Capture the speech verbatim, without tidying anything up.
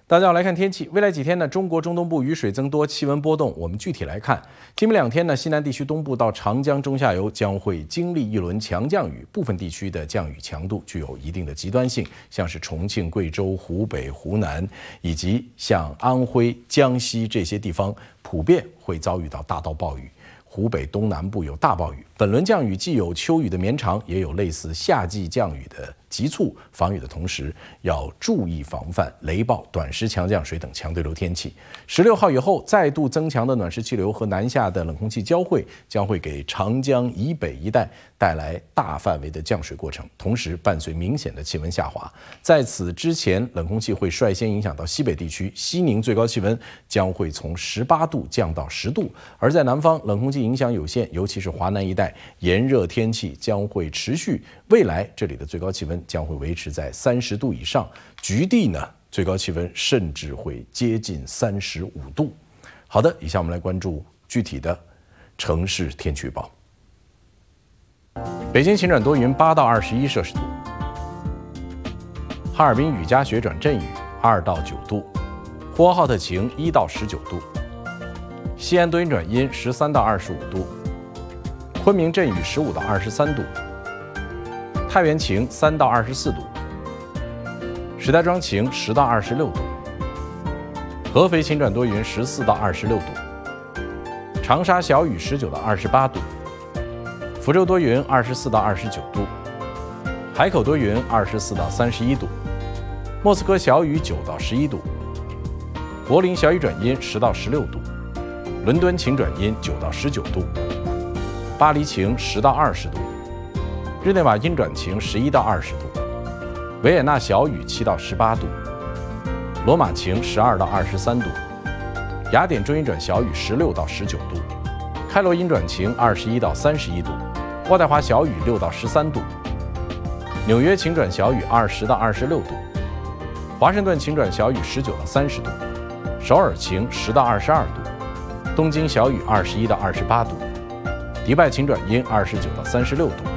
大家好，来看天气。未来几天呢，中国中东部雨水增多，气温波动。我们具体来看，今明两天呢，西南地区东部到长江中下游将会经历一轮强降雨，部分地区的降雨强度具有一定的极端性，像是重庆、贵州、湖北、湖南以及像安徽、江西这些地方，普遍会遭遇到大到暴雨。湖北东南部有大暴雨。本轮降雨既有秋雨的绵长，也有类似夏季降雨的急促。防雨的同时，要注意防范雷暴、短时强降水等强对流天气。十六号以后，再度增强的暖湿气流和南下的冷空气交汇，将会给长江以北一带带来大范围的降水过程，同时伴随明显的气温下滑。在此之前，冷空气会率先影响到西北地区，西宁最高气温将会从十八度降到十度，而在南方，冷空气影响有限，尤其是华南一带，炎热天气将会持续。未来这里的最高气温将会维持在三十度以上，局地呢最高气温甚至会接近三十五度。好的，以下我们来关注具体的城市天气预报。北京晴转多云，八到二十一摄氏度；哈尔滨雨夹雪转阵雨，二到九度；呼和浩特晴，一到十九度；西安多云转阴，十三到二十五度；昆明阵雨，十五到二十三度；太原晴，三到二十四度；石家庄晴，十到二十六度；合肥晴转多云，十四到二十六度；长沙小雨，十九到二十八度；福州多云，二十四到二十九度；海口多云，二十四到三十一度；莫斯科小雨，九到十一度；柏林小雨转阴，十到十六度；伦敦晴转阴，九到十九度；巴黎晴，十到二十度；日内瓦阴转晴，十一到二十度；维也纳小雨，七到十八度；罗马晴，十二到二十三度；雅典中阴转小雨，十六到十九度；开罗阴转晴，二十一到三十一度；渥太华小雨，六到十三度；纽约晴转小雨，二十到二十六度；华盛顿晴转小雨，十九到三十度；首尔晴，十到二十二度；东京小雨，二十一到二十八度；迪拜晴转阴，二十九到三十六度；